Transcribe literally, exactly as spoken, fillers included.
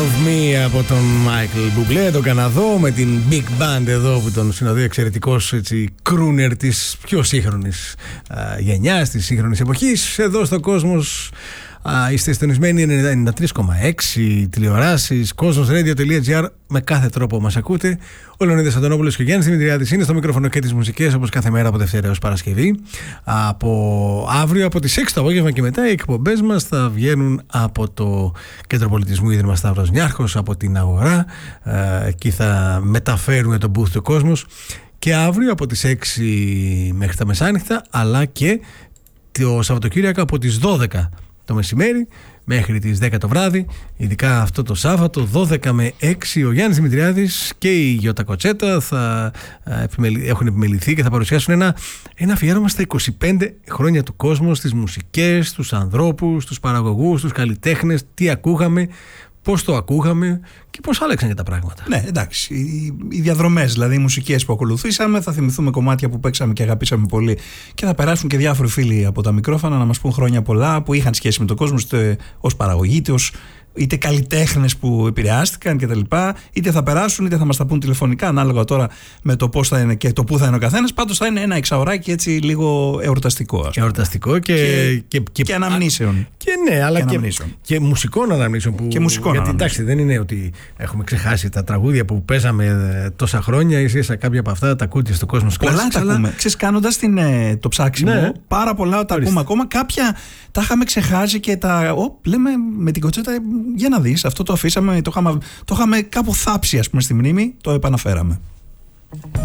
of Me από τον Michael Bublé, τον Καναδό, με την Big Band εδώ που τον συνοδεύει, εξαιρετικός κρούνερ της πιο σύγχρονης α, γενιάς, της σύγχρονης εποχής. Εδώ στο Κόσμος α, είστε συντονισμένοι, ενενήντα τρία κόμμα έξι τηλεοράσεις, κοσμοσradio.gr, με κάθε τρόπο μας ακούτε. Ο Λεωνίδας Αντωνόπουλος και ο Γιάννης Δημητριάδης είναι στο μικρόφωνο και τις μουσικές, όπως κάθε μέρα από Δευτέρα έως Παρασκευή. Από αύριο, από τις έξι το απόγευμα και μετά, οι εκπομπές μας θα βγαίνουν από το Κέντρο Πολιτισμού Ίδρυμα Σταύρος Νιάρχος, από την Αγορά. Εκεί θα μεταφέρουμε τον booth του Κόσμος. Και αύριο από τις έξι μέχρι τα μεσάνυχτα, αλλά και το Σαββατοκύριακο από τις δώδεκα το μεσημέρι μέχρι τις δέκα το βράδυ, ειδικά αυτό το Σάββατο δώδεκα με έξι, ο Γιάννης Δημητριάδης και η Γιώτα Κοτσέτα θα έχουν επιμεληθεί και θα παρουσιάσουν ένα, ένα αφιέρωμα στα είκοσι πέντε χρόνια του Κόσμου, στις μουσικές, στους ανθρώπους, στους παραγωγούς, στους καλλιτέχνες, τι ακούγαμε, πώς το ακούγαμε και πώς άλλαξαν και τα πράγματα. Ναι, εντάξει. Οι, οι διαδρομές, δηλαδή οι μουσικές που ακολουθήσαμε, θα θυμηθούμε κομμάτια που παίξαμε και αγαπήσαμε πολύ και θα περάσουν και διάφοροι φίλοι από τα μικρόφωνα να μας πούν χρόνια πολλά που είχαν σχέση με τον κόσμο, είτε ως παραγωγή, είτε ως είτε καλλιτέχνες που επηρεάστηκαν κτλ. Είτε θα περάσουν, είτε θα μας τα πούν τηλεφωνικά, ανάλογα τώρα με το πώς θα είναι και το πού θα είναι ο καθένας. Πάντως θα είναι ένα εξαωράκι έτσι λίγο εορταστικό. Εορταστικό και, και, και, και, και αναμνήσεων. Και ναι, αλλά και, και, και μουσικών αναμνήσεων. Που, και μουσικών γιατί αναμνήσεων. Εντάξει, δεν είναι ότι έχουμε ξεχάσει τα τραγούδια που παίζαμε τόσα χρόνια, ίσως κάποια από αυτά τα ακούτε στο Κόσμος Classics. Πολλά τα αλλά... ακούμε. Ξέρεις, κάνοντας την, το ψάξιμο, ναι, πάρα πολλά τα ακούμε ακόμα. Κάποια τα είχαμε ξεχάσει και τα. Οπ, λέμε με την Κοτσέτα. Για να δεις, αυτό το αφήσαμε, το είχαμε, το είχαμε κάπου θάψει ας πούμε στη μνήμη, το επαναφέραμε.